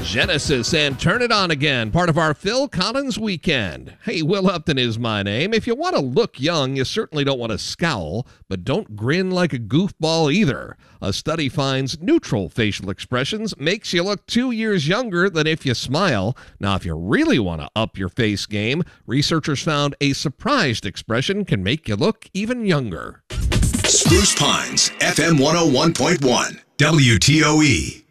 Genesis and Turn It On Again, part of our Phil Collins weekend. Hey, Will Upton is my name. If you want to look young, you certainly don't want to scowl, but don't grin like a goofball either. A study finds neutral facial expressions makes you look 2 years younger than if you smile. Now, if you really want to up your face game, researchers found a surprised expression can make you look even younger. Spruce Pines, FM 101.1, WTOE.